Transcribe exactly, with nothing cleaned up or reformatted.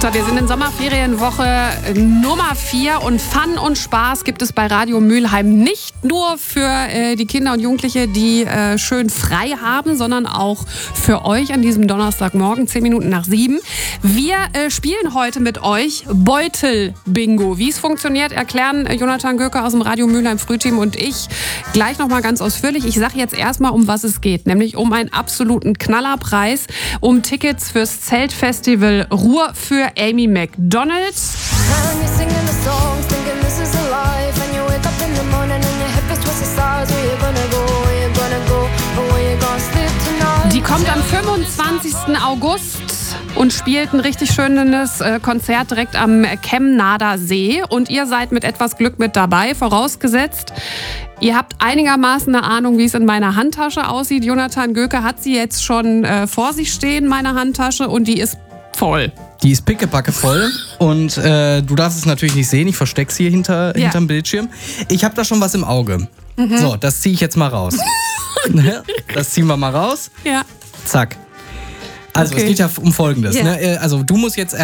So, wir sind in Sommerferienwoche Nummer vier und Fun und Spaß gibt es bei Radio Mülheim nicht nur für äh, die Kinder und Jugendliche, die äh, schön frei haben, sondern auch für euch an diesem Donnerstagmorgen, zehn Minuten nach sieben. Wir äh, spielen heute mit euch Beutel-Bingo. Wie es funktioniert, erklären äh, Jonathan Göke aus dem Radio Mülheim Frühteam und ich gleich nochmal ganz ausführlich. Ich sage jetzt erstmal, um was es geht, nämlich um einen absoluten Knallerpreis, um Tickets fürs Zeltfestival Ruhr für Amy Macdonald. Die kommt am fünfundzwanzigsten August und spielt ein richtig schönes Konzert direkt am Kemnader See. Und ihr seid mit etwas Glück mit dabei, vorausgesetzt, ihr habt einigermaßen eine Ahnung, wie es in meiner Handtasche aussieht. Jonathan Göke hat sie jetzt schon äh, vor sich stehen, meine Handtasche, und die ist voll. Die ist pickepacke voll und äh, du darfst es natürlich nicht sehen. Ich versteck's hier hinter, Ja. hinterm Bildschirm. Ich habe da schon was im Auge. Mhm. So, das ziehe ich jetzt mal raus. Das ziehen wir mal raus. Ja. Zack. Also Okay. es geht ja um Folgendes. Ja. Ne? Also du musst jetzt